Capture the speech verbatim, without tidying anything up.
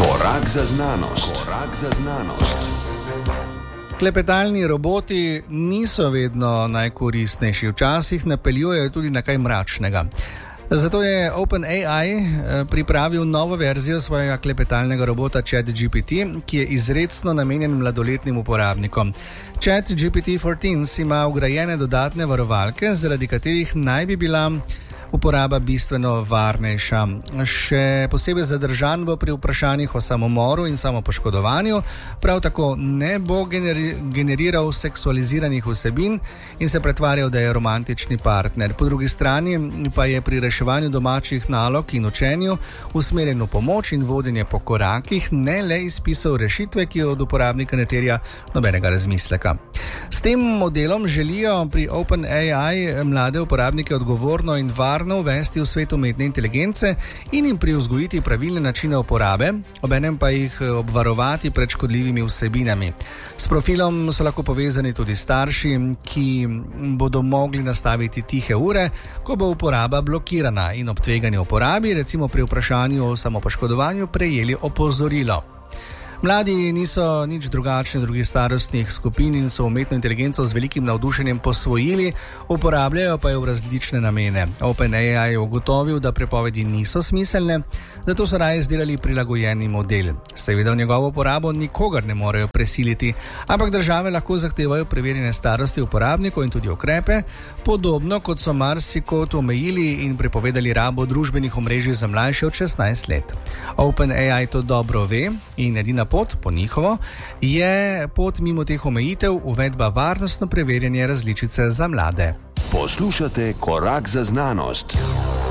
Korak za znanost. Korak za znanost. Klepetalni roboti niso vedno najkoristnejši, včasih napeljujejo tudi na kaj mračnega. Zato je OpenAI pripravil novo verzijo svojega klepetalnega robota ChatGPT, ki je izrecno namenjen mladoletnim uporabnikom. ChatGPT štirinajst ima vgrajene dodatne varovalke, zaradi katerih naj bi bila uporaba bistveno varnejša. Še posebej zadržan bo pri vprašanjih o samomoru in samopoškodovanju, prav tako ne bo generi- generiral seksualiziranih vsebin in se pretvarjal, da je romantični partner. Po drugi strani pa je pri reševanju domačih nalog in učenju usmerjen v pomoč in vodenje po korakih, ne le izpisal rešitve, ki od uporabnika ne terja nobenega razmisleka. S tem modelom želijo pri OpenAI mlade uporabnike odgovorno in varno uvesti v svet umetne inteligence in jim privzgojiti pravilne načine uporabe, obenem pa jih obvarovati pred škodljivimi vsebinami. S profilom so lahko povezani tudi starši, ki bodo mogli nastaviti tihe ure, ko bo uporaba blokirana, in ob tveganju uporabi, recimo pri vprašanju o samopoškodovanju, prejeli opozorilo. Mladi niso nič drugačni drugih starostnih skupin in so umetno inteligenco z velikim navdušenjem posvojili, uporabljajo pa jo v različne namene. OpenAI je ugotovil, da prepovedi niso smiselne, zato so raje izdelali prilagojeni model. Seveda v njegovo uporabo nikogar ne morejo presiliti, ampak države lahko zahtevajo preverjene starosti uporabnikov in tudi ukrepe, podobno kot so marsikot omejili in prepovedali rabo družbenih omrežij za mlajše od šestnajst let. OpenAI to dobro ve in edina pot, po njihovo, je pot mimo teh omejitev uvedba varnostno preverjanje različice za mlade. Poslušate Korak za znanost.